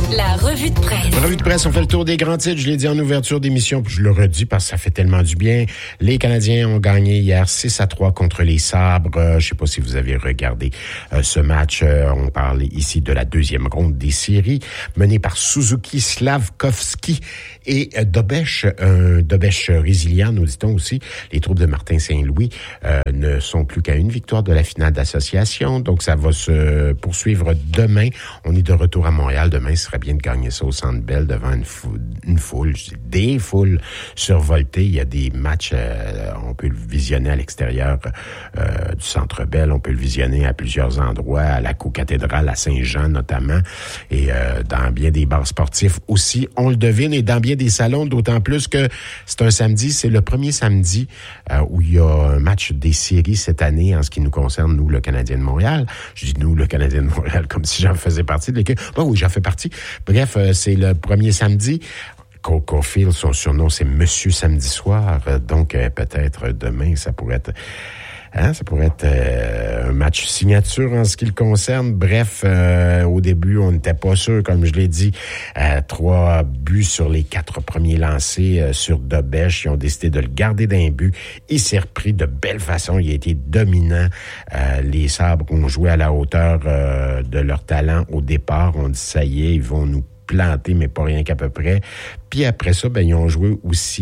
La revue de presse. La revue de presse, on fait le tour des grands titres. Je l'ai dit en ouverture d'émission, puis je le redis parce que ça fait tellement du bien. Les Canadiens ont gagné hier 6-3 contre les Sabres. Je sais pas si vous avez regardé ce match. On parle ici de la deuxième ronde des séries, menée par Suzuki, Slavkovski et Dobèche. Dobèche résilient, nous dit-on aussi. Les troupes de Martin Saint-Louis ne sont plus qu'à une victoire de la finale d'association. Donc, ça va se poursuivre demain. On est de retour à Montréal. Demain, ce serait bien de gagner ça au Centre Bell devant une foule, des foules survoltées. Il y a des matchs, on peut le visionner à l'extérieur du Centre Bell. On peut le visionner à plusieurs endroits, à la co-cathédrale, à Saint-Jean notamment, et dans bien des bars sportifs aussi. On le devine, et dans bien des salons, d'autant plus que c'est un samedi. C'est le premier samedi où il y a un match des séries cette année en ce qui nous concerne, nous, le Canadien de Montréal. Je dis nous, le Canadien de Montréal, comme si j'en faisais partie de l'équipe. Bon, oui, j'en fais partie. Bref, c'est le premier samedi. Cole Caulfield, son surnom, c'est Monsieur Samedi Soir. Donc, peut-être demain, ça pourrait être... ça pourrait être un match signature en ce qui le concerne. Bref, au début, on n'était pas sûr, comme je l'ai dit. 3 buts sur les 4 premiers lancés sur Dobèche. Ils ont décidé de le garder d'un but. Il s'est repris de belle façon. Il a été dominant. Les Sabres ont joué à la hauteur de leur talent au départ. On dit, ça y est, ils vont nous planter, mais pas rien qu'à peu près. Puis après ça, ils ont joué aussi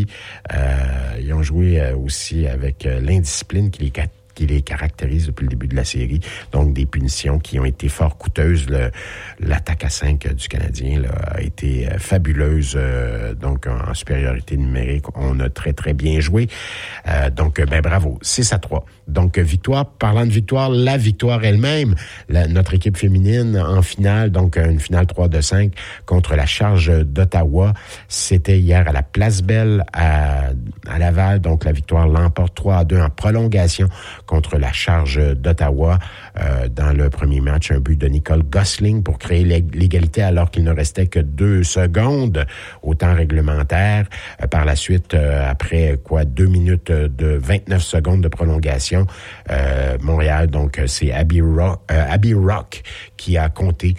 avec l'indiscipline qui les caractérise depuis le début de la série. Donc, des punitions qui ont été fort coûteuses. L'attaque à 5 du Canadien a été fabuleuse. Donc, en supériorité numérique, on a très, très bien joué. Donc, bravo. 6-3. Donc, victoire. Parlant de victoire, la victoire elle-même, notre équipe féminine en finale, donc une finale 3-5 contre la Charge d'Ottawa. C'était hier à la Place Belle à Laval. Donc, la victoire l'emporte 3-2 en prolongation contre la Charge d'Ottawa. Dans le premier match, un but de Nicole Gosling pour créer l'égalité alors qu'il ne restait que 2 secondes au temps réglementaire. Par la suite, après 2 minutes de 29 secondes de prolongation, Montréal, donc c'est Abby Rock qui a compté.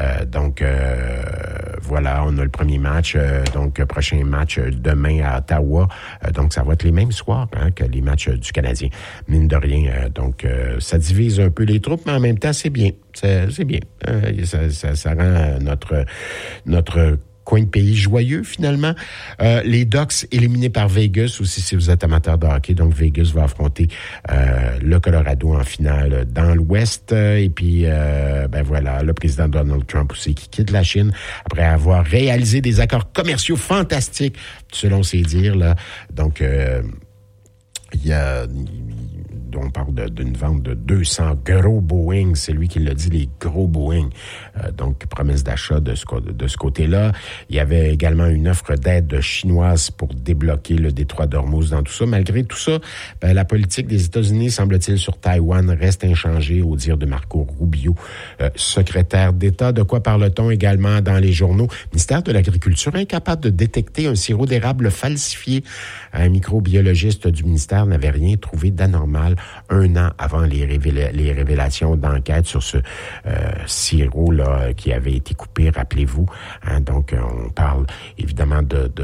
Voilà, on a le premier match. Donc, prochain match demain à Ottawa. Donc, ça va être les mêmes soirs que les matchs du Canadien. Mine de rien, donc ça divise un peu les troupes, mais en même temps, c'est bien. C'est bien. Ça rend notre coin de pays joyeux, finalement. Les Ducks éliminés par Vegas, aussi si vous êtes amateur de hockey. Donc, Vegas va affronter le Colorado en finale dans l'Ouest. Et puis, voilà, le président Donald Trump aussi qui quitte la Chine après avoir réalisé des accords commerciaux fantastiques, selon ses dires, là. Donc, on parle d'une vente de 200 gros Boeing. C'est lui qui l'a dit, les gros Boeing. Donc, promesse d'achat de ce côté-là. Il y avait également une offre d'aide chinoise pour débloquer le détroit d'Ormuz dans tout ça. Malgré tout ça, la politique des États-Unis, semble-t-il, sur Taïwan reste inchangée, au dire de Marco Rubio, secrétaire d'État. De quoi parle-t-on également dans les journaux? Ministère de l'Agriculture incapable de détecter un sirop d'érable falsifié. Un microbiologiste du ministère n'avait rien trouvé d'anormal 1 an avant les révélations d'enquête sur ce sirop là qui avait été coupé, rappelez-vous. Donc, on parle évidemment de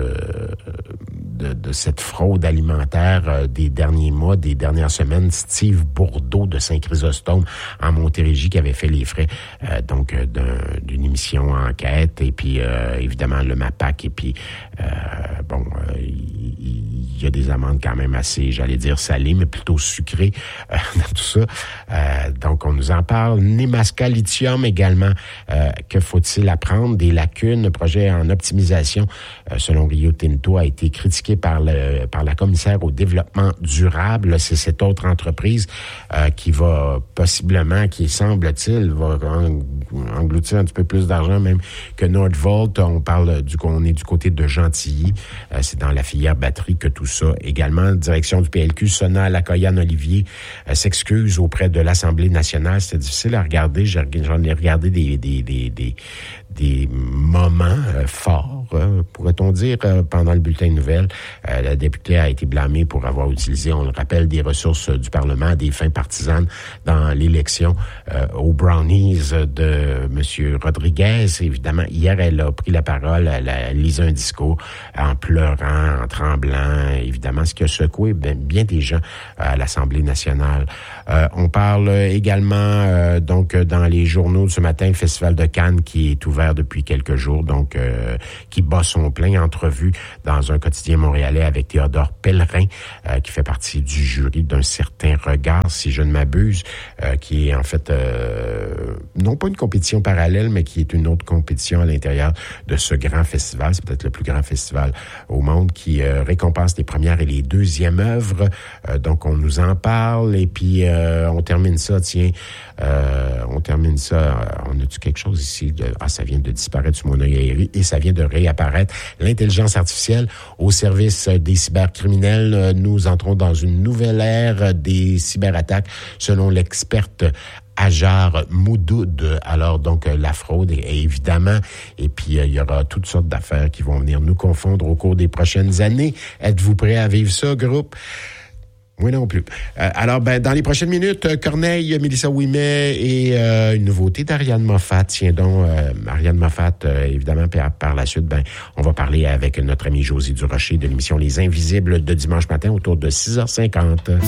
cette fraude alimentaire des derniers mois, des dernières semaines. Steve Bourdeau de Saint-Chrysostome en Montérégie qui avait fait les frais d'une émission enquête. Et puis, évidemment, le MAPAC. Et puis, il y a des amendes quand même assez, j'allais dire salées, mais plutôt sucrées dans tout ça. Donc, on nous en parle. Nemaska Lithium également. Que faut-il apprendre? Des lacunes. Le projet en optimisation, selon Rio Tinto, a été critiqué par la commissaire au développement durable. C'est cette autre entreprise qui va possiblement, qui semble-t-il, va engloutir un petit peu plus d'argent même que Nordvolt. On est du côté de Gentilly. C'est dans la filière batterie que tout ça. Également, direction du PLQ, Sona Lacoyan-Olivier s'excuse auprès de l'Assemblée nationale. C'était difficile à regarder. J'en ai regardé des moments forts, pourrait-on dire, pendant le bulletin de nouvelles. La députée a été blâmée pour avoir utilisé, on le rappelle, des ressources du Parlement à des fins partisanes dans l'élection aux brownies de M. Rodriguez. Évidemment, hier, elle a pris la parole, elle a lisé un discours en pleurant, en tremblant, évidemment, ce qui a secoué bien des gens à l'Assemblée nationale. On parle également, donc, dans les journaux de ce matin, le Festival de Cannes qui est ouvert depuis quelques jours, donc qui bat son plein. Entrevue dans un quotidien montréalais avec Théodore Pellerin, qui fait partie du jury d'un certain regard, si je ne m'abuse, qui est en fait non pas une compétition parallèle, mais qui est une autre compétition à l'intérieur de ce grand festival. C'est peut-être le plus grand festival au monde qui récompense les premières et les deuxièmes œuvres. Donc on nous en parle et puis on termine ça, on a-tu quelque chose ici? Ça vient de disparaître sous mon œil aéré et ça vient de réapparaître. L'intelligence artificielle au service des cybercriminels. Nous entrons dans une nouvelle ère des cyberattaques, selon l'experte Hajar Moudoud. Alors, donc, la fraude est évidemment, et puis il y aura toutes sortes d'affaires qui vont venir nous confondre au cours des prochaines années. Êtes-vous prêts à vivre ça, groupe? Moi non plus. Alors, dans les prochaines minutes, Corneille, Mélissa Ouimet et une nouveauté d'Ariane Moffat. Tiens donc, Ariane Moffat, évidemment, par la suite, on va parler avec notre ami Josie Durocher de l'émission Les Invisibles de dimanche matin autour de 6h50. De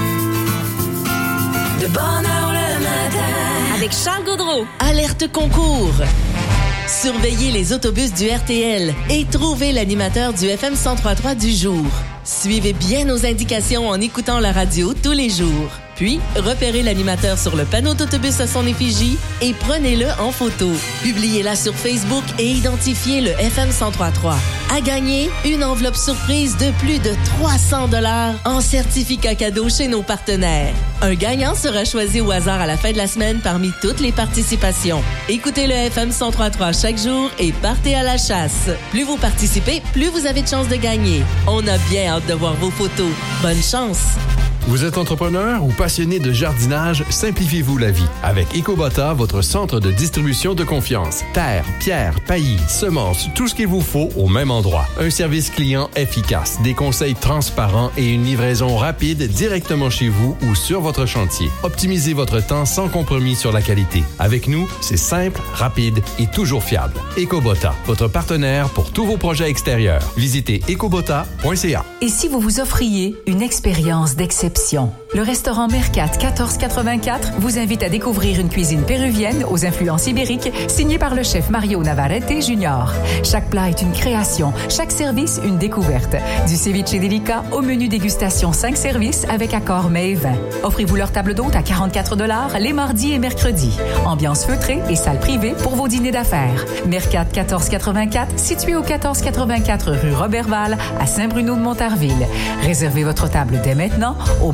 bonne heure le matin. Avec Charles Gaudreau. Alerte concours. Surveillez les autobus du RTL et trouvez l'animateur du FM 103.3 du jour. Suivez bien nos indications en écoutant la radio tous les jours. Puis, repérez l'animateur sur le panneau d'autobus à son effigie et prenez-le en photo. Publiez-la sur Facebook et identifiez le FM 103.3. À gagner, une enveloppe surprise de plus de 300 $ en certificat cadeau chez nos partenaires. Un gagnant sera choisi au hasard à la fin de la semaine parmi toutes les participations. Écoutez le FM 103.3 chaque jour et partez à la chasse. Plus vous participez, plus vous avez de chances de gagner. On a bien hâte de voir vos photos. Bonne chance! Vous êtes entrepreneur ou passionné de jardinage? Simplifiez-vous la vie avec Ecobota, votre centre de distribution de confiance. Terre, pierre, paillis, semences, tout ce qu'il vous faut au même endroit. Un service client efficace, des conseils transparents et une livraison rapide directement chez vous ou sur votre chantier. Optimisez votre temps sans compromis sur la qualité. Avec nous, c'est simple, rapide et toujours fiable. Ecobota, votre partenaire pour tous vos projets extérieurs. Visitez ecobota.ca. Et si vous vous offriez une expérience d'exception? Le restaurant Mercat 1484 vous invite à découvrir une cuisine péruvienne aux influences ibériques signée par le chef Mario Navarrete Jr. Chaque plat est une création, chaque service une découverte. Du ceviche délicat au menu dégustation 5 services avec accord mets et vin. Offrez-vous leur table d'hôte à 44 $ les mardis et mercredis. Ambiance feutrée et salle privée pour vos dîners d'affaires. Mercat 1484, situé au 1484 rue Robertval à Saint-Bruno-de-Montarville. Réservez votre table dès maintenant au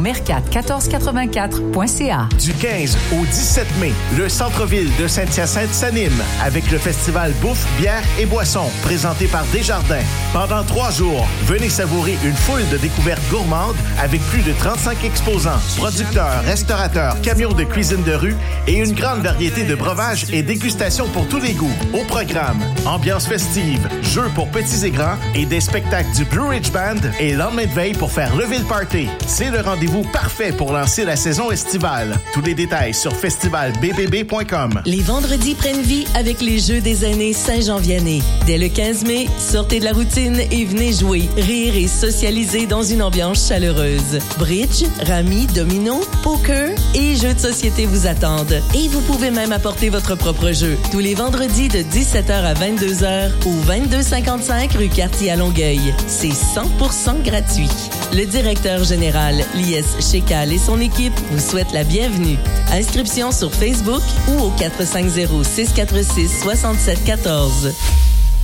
mercat1484.ca. Du 15 au 17 mai, le centre-ville de Saint-Hyacinthe s'anime avec le festival Bouffe, bière et boissons présenté par Desjardins. Pendant 3 jours, venez savourer une foule de découvertes gourmandes avec plus de 35 exposants, producteurs, restaurateurs, camions de cuisine de rue et une grande variété de breuvages et dégustations pour tous les goûts. Au programme, ambiance festive, jeux pour petits et grands et des spectacles du Blue Ridge Band et lendemain de veille pour faire lever le party. C'est le rendez-vous parfait pour lancer la saison estivale. Tous les détails sur festivalbbb.com. Les vendredis prennent vie avec les Jeux des aînés Saint-Jean-Vianney. Dès le 15 mai, sortez de la routine et venez jouer, rire et socialiser dans une ambiance chaleureuse. Bridge, rami, domino, poker et jeux de société vous attendent. Et vous pouvez même apporter votre propre jeu. Tous les vendredis de 17h à 22h au 2255 rue Cartier à Longueuil. C'est 100% gratuit. Le directeur général, Lies Chécal et son équipe vous souhaitent la bienvenue. Inscription sur Facebook ou au 450-646-6714.